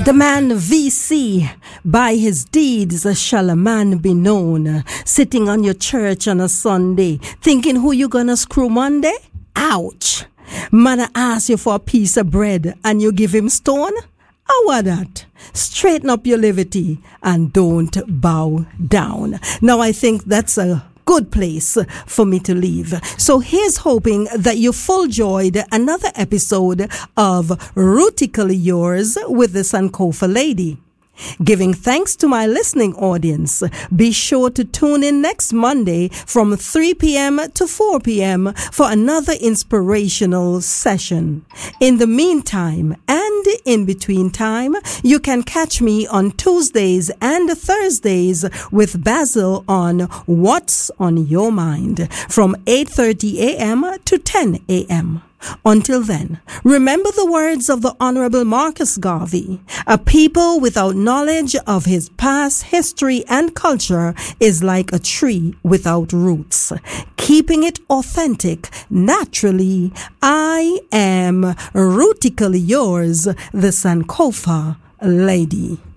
The man VC, by his deeds shall a man be known. Sitting on your church on a Sunday, thinking who you gonna screw Monday? Ouch! Man ask you for a piece of bread and you give him stone? How about that? Straighten up your levity and don't bow down. Now I think that's a good place for me to leave. So here's hoping that you full enjoyed another episode of Rootically Yours with the Sankofa Lady. Giving thanks to my listening audience, be sure to tune in next Monday from 3 p.m. to 4 p.m. for another inspirational session. In the meantime, and in between time, you can catch me on Tuesdays and Thursdays with Basil on What's on Your Mind from 8:30 a.m. to 10 a.m. Until then, remember the words of the Honorable Marcus Garvey. A people without knowledge of his past history and culture is like a tree without roots. Keeping it authentic, naturally, I am rootically yours, the Sankofa Lady.